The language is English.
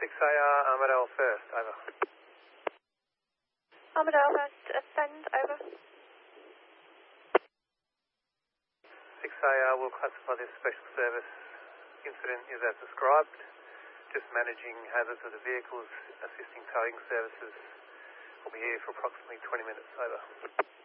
6AR, Armadale first, over. Armadale first, ascend, over. 6AR will classify this special service incident is as described. Just managing hazards of the vehicles, assisting towing services. We'll be here for approximately 20 minutes, over.